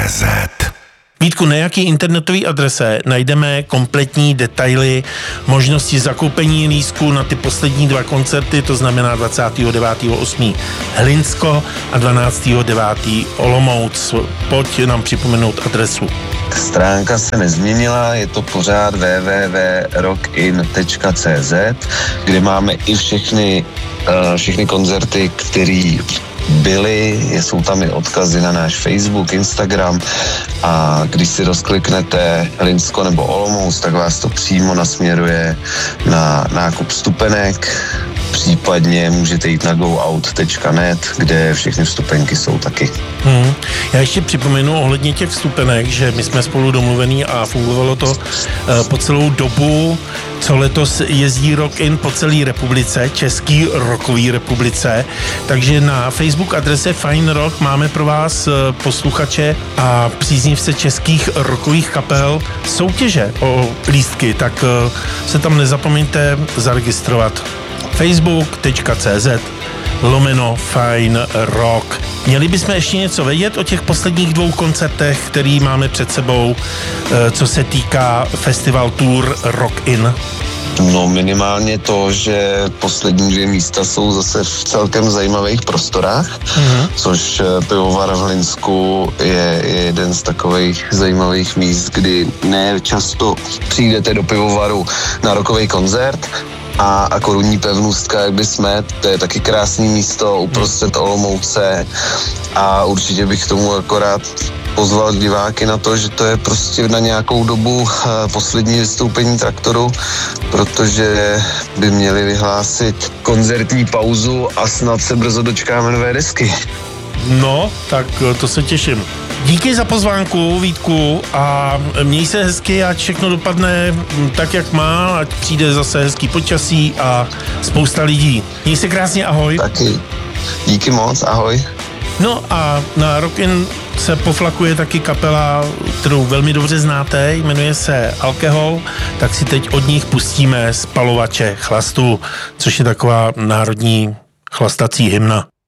tečka.cz. Vítku, na jaký internetové adrese najdeme kompletní detaily, možnosti zakoupení lístků na ty poslední 2 koncerty, to znamená 29.8. Hlinsko a 12.9. Olomouc. Pojď nám připomenout adresu. Stránka se nezměnila, je to pořád www.rockin.cz, kde máme i všechny koncerty, které byly, jsou tam i odkazy na náš Facebook, Instagram a když si rozkliknete Hlinsko nebo Olomouc, tak vás to přímo nasměruje na nákup vstupenek, případně můžete jít na goout.net, kde všechny vstupenky jsou taky. Já ještě připomenu ohledně těch vstupenek, že my jsme spolu domluvení a fungovalo to po celou dobu, co letos jezdí Rock-in po celé republice, český rockový republice, takže na Facebook adrese Fine Rock máme pro vás posluchače a příznivce českých rockových kapel soutěže o lístky, tak se tam nezapomeňte zaregistrovat. facebook.cz/Fine Rock. Měli bychom ještě něco vědět o těch posledních 2 koncertech, který máme před sebou, co se týká Festival Tour Rock-in? No minimálně to, že poslední 2 místa jsou zase v celkem zajímavých prostorách, což pivovar v Hlinsku je jeden z takových zajímavých míst, kdy ne často přijdete do pivovaru na rockový koncert, a Korunní pevnůstka, jak by jsme, to je taky krásný místo uprostřed Olomouce a určitě bych tomu akorát pozval diváky na to, že to je prostě na nějakou dobu poslední vystoupení Traktoru, protože by měli vyhlásit koncertní pauzu a snad se brzo dočkáme nové desky. No, tak to se těším. Díky za pozvánku, Vítku, a měj se hezky, ať všechno dopadne tak, jak má, ať přijde zase hezký počasí a spousta lidí. Měj se krásně, ahoj. Taky. Díky moc, ahoj. No a na Rock-in se poflakuje taky kapela, kterou velmi dobře znáte, jmenuje se Alkohol, tak si teď od nich pustíme Spalovače chlastu, což je taková národní chlastací hymna.